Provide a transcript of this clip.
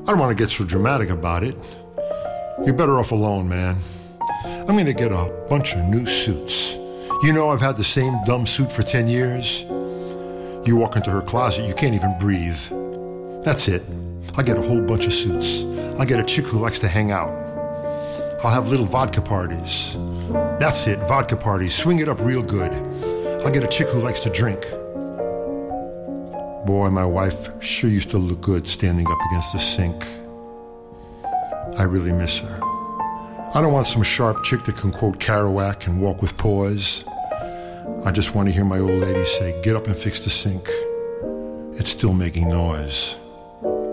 I don't want to get so dramatic about it. You're better off alone, man. I'm going to get a bunch of new suits. You know I've had the same dumb suit for 10 years. You walk into her closet, you can't even breathe. That's it. I'll get a whole bunch of suits. I'll get a chick who likes to hang out. I'll have little vodka parties. That's it, vodka parties. Swing it up real good. I'll get a chick who likes to drink. Boy, my wife sure used to look good standing up against the sink. I really miss her. I don't want some sharp chick that can quote Kerouac and walk with poise. I just want to hear my old lady say, get up and fix the sink. It's still making noise.